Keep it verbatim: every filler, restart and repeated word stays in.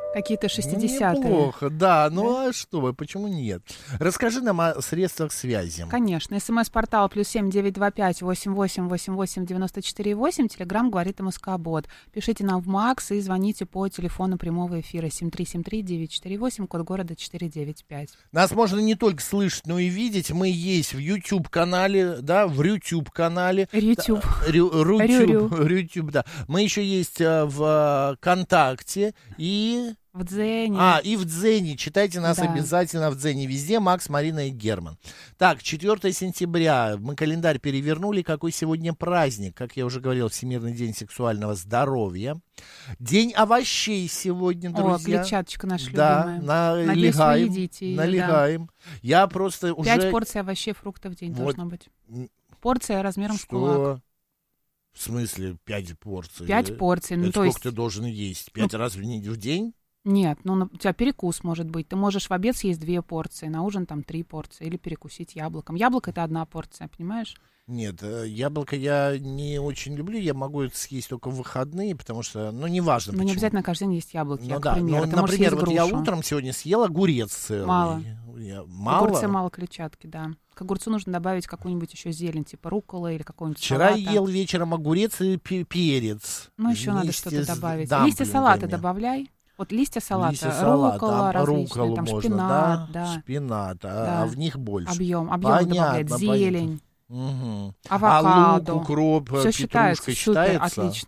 Какие-то шестидесятые. Неплохо, да. Ну да? А что вы, почему нет? Расскажи нам о средствах связи. Конечно. СМС-портал плюс семь девять два пять восемь восемь восемь восемь девяносто четыре восемь. Телеграм говорит МСК-бот. Пишите нам в МАКС и звоните по телефону прямого эфира семь три семь три девять четыре восемь, код города четыре девять пять. Нас можно не только слышать, но и видеть. Мы есть в YouTube-канале, да, в Рютюб-канале. Рютюб. Рютюб, Рютюб, да. Мы еще есть в ВКонтакте и... В Дзене. А, и в Дзене. Читайте нас да. обязательно в Дзене. Везде Макс, Марина и Герман. Так, четвёртое сентября. Мы календарь перевернули. Какой сегодня праздник? Как я уже говорил, Всемирный день сексуального здоровья. День овощей сегодня, друзья. О, клетчаточка наша да, любимая. налегаем, Надеюсь, вы едите ее, налегаем. Да. Я просто уже... Пять порций овощей, фруктов в день вот. Должно быть. Порция размером Что? в кулак. В смысле пять порций? Пять порций. Ну, это то сколько есть... ты должен есть? Пять ну... раз в, в день? Нет, ну у тебя перекус может быть. Ты можешь в обед съесть две порции, на ужин там три порции или перекусить яблоком. Яблоко — это одна порция, понимаешь? Нет, яблоко я не очень люблю, я могу это съесть только в выходные, потому что, ну, неважно Ну, почему. не обязательно каждый день есть яблоки, ну, я, да. к примеру. Ну, ты например, вот грушу. я утром сегодня съел огурец целый. Мало. Я... Мало? В огурце мало клетчатки, да. К огурцу нужно добавить какую-нибудь еще зелень, типа руккола или какого-нибудь Вчера салата. ел вечером огурец и перец. Ну, еще надо что-то добавить. Дамплингами. Листья салата добавляй. Вот листья салата, листья салата руккола различные, рукколу там можно, шпинат, да, да. шпинат, а, да. а в них больше. Объем, объем понятно, добавлять, зелень, угу. авокадо. А лук, укроп, все петрушка считается, считается? супер, отлично.